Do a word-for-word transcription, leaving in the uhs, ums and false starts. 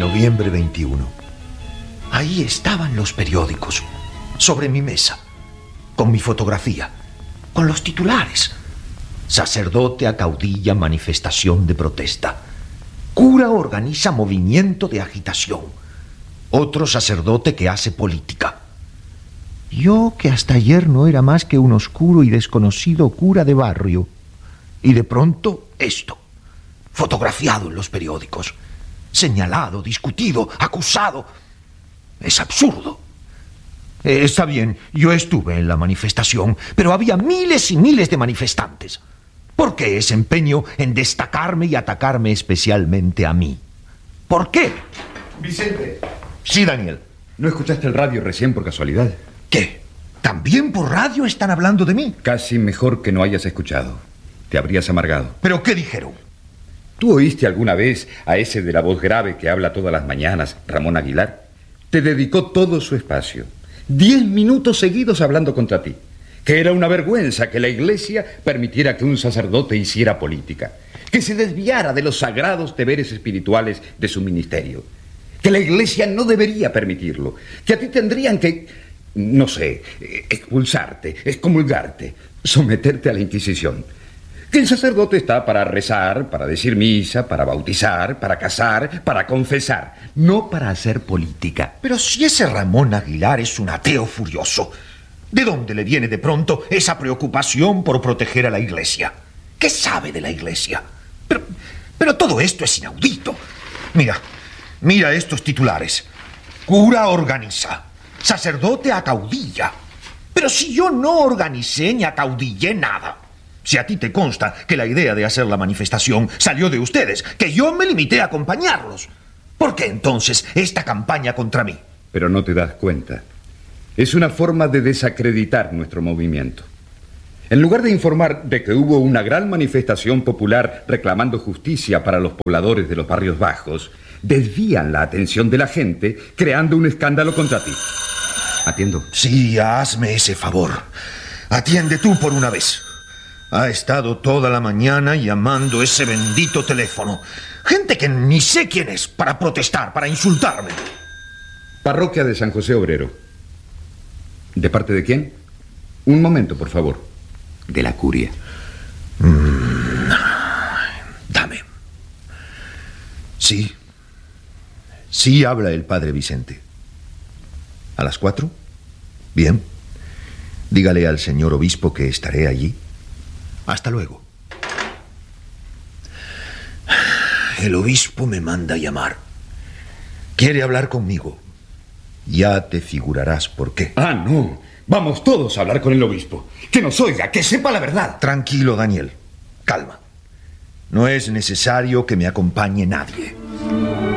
Noviembre veintiuno. Ahí estaban los periódicos, sobre mi mesa, con mi fotografía, con los titulares. Sacerdote acaudilla manifestación de protesta. Cura organiza movimiento de agitación. Otro sacerdote que hace política. Yo, que hasta ayer no era más que un oscuro y desconocido cura de barrio. Y de pronto, esto, fotografiado en los periódicos. Señalado, discutido, acusado. Es absurdo. Eh, está bien, yo estuve en la manifestación, pero había miles y miles de manifestantes. ¿Por qué ese empeño en destacarme y atacarme especialmente a mí? ¿Por qué? Vicente. Sí, Daniel. ¿No escuchaste el radio recién por casualidad? ¿Qué? ¿También por radio están hablando de mí? Casi mejor que no hayas escuchado. Te habrías amargado. ¿Pero qué dijeron? ¿Tú oíste alguna vez a ese de la voz grave que habla todas las mañanas, Ramón Aguilar? Te dedicó todo su espacio. Diez minutos seguidos hablando contra ti. Que era una vergüenza que la Iglesia permitiera que un sacerdote hiciera política. Que se desviara de los sagrados deberes espirituales de su ministerio. Que la Iglesia no debería permitirlo. Que a ti tendrían que, no sé, expulsarte, excomulgarte, someterte a la Inquisición. Que el sacerdote está para rezar, para decir misa, para bautizar, para casar, para confesar, no para hacer política. Pero si ese Ramón Aguilar es un ateo furioso, ¿de dónde le viene de pronto esa preocupación por proteger a la Iglesia? ¿Qué sabe de la Iglesia? Pero, pero todo esto es inaudito. Mira, mira estos titulares. Cura organiza, sacerdote acaudilla. Pero si yo no organicé ni acaudillé nada. Si a ti te consta que la idea de hacer la manifestación salió de ustedes, que yo me limité a acompañarlos, ¿por qué entonces esta campaña contra mí? Pero no te das cuenta. Es una forma de desacreditar nuestro movimiento. En lugar de informar de que hubo una gran manifestación popular reclamando justicia para los pobladores de los barrios bajos, desvían la atención de la gente creando un escándalo contra ti. Atiendo. Sí, hazme ese favor. Atiende tú por una vez. Ha estado toda la mañana llamando ese bendito teléfono. Gente que ni sé quién es, para protestar, para insultarme. Parroquia de San José Obrero. ¿De parte de quién? Un momento, por favor. De la curia. Mm, dame. Sí. Sí habla el padre Vicente. ¿A las cuatro? Bien. Dígale al señor obispo que estaré allí. Hasta luego. El obispo me manda a llamar. Quiere hablar conmigo. Ya te figurarás por qué. Ah, no. Vamos todos a hablar con el obispo. Que nos oiga, que sepa la verdad. Tranquilo, Daniel. Calma. No es necesario que me acompañe nadie.